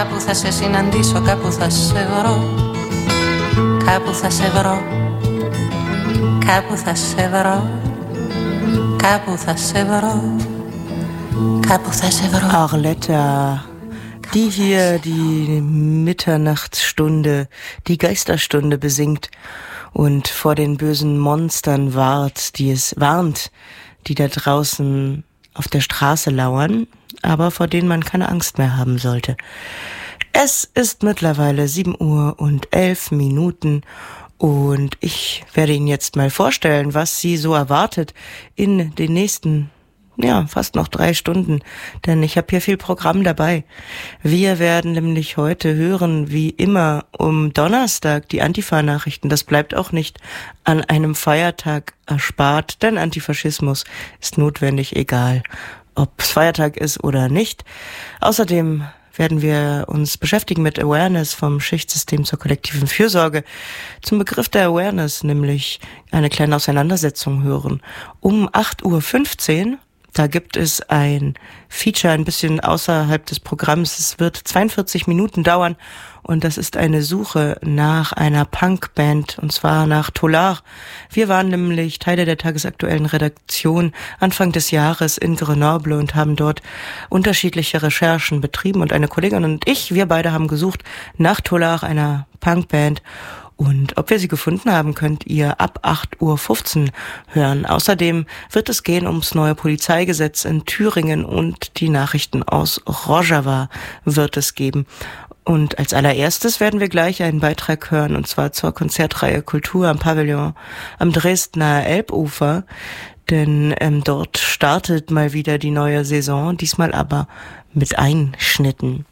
Κάπου θα σε συναντήσω, κάπου θα σε βρω. Κάπου θα σε βρω. Κάπου θα σε βρω. Κάπου θα σε βρω. Κάπου θα σε βρω. Arletta, die hier die Mitternachtsstunde, die Geisterstunde besingt und vor den bösen Monstern warnt, die da draußen auf der Straße lauern, aber vor denen man keine Angst mehr haben sollte. Es ist mittlerweile 7:11 und ich werde Ihnen jetzt mal vorstellen, was Sie so erwartet in den nächsten, fast noch 3 Stunden, denn ich habe hier viel Programm dabei. Wir werden nämlich heute hören, wie immer um Donnerstag, die Antifa-Nachrichten. Das bleibt auch nicht an einem Feiertag erspart, denn Antifaschismus ist notwendig, egal ob es Feiertag ist oder nicht. Außerdem werden wir uns beschäftigen mit Awareness vom Schichtsystem zur kollektiven Fürsorge. Zum Begriff der Awareness nämlich eine kleine Auseinandersetzung hören. Um 8:15 Uhr, da gibt es ein Feature ein bisschen außerhalb des Programms. Es wird 42 Minuten dauern und das ist eine Suche nach einer Punkband und zwar nach Tolar. Wir waren nämlich Teile der tagesaktuellen Redaktion Anfang des Jahres in Grenoble und haben dort unterschiedliche Recherchen betrieben und eine Kollegin und wir beide haben gesucht nach Tolar, einer Punkband. Und ob wir sie gefunden haben, könnt ihr ab 8:15 Uhr hören. Außerdem wird es gehen ums neue Polizeigesetz in Thüringen und die Nachrichten aus Rojava wird es geben. Und als allererstes werden wir gleich einen Beitrag hören, und zwar zur Konzertreihe Kultur am Pavillon am Dresdner Elbufer. Denn dort startet mal wieder die neue Saison, diesmal aber mit Einschnitten.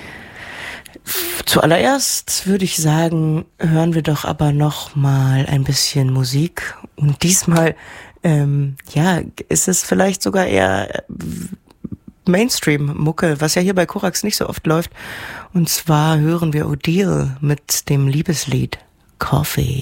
Zuallererst würde ich sagen, hören wir doch aber noch mal ein bisschen Musik. Und diesmal, ist es vielleicht sogar eher Mainstream-Mucke, was ja hier bei Korax nicht so oft läuft. Und zwar hören wir Odile mit dem Liebeslied Coffee.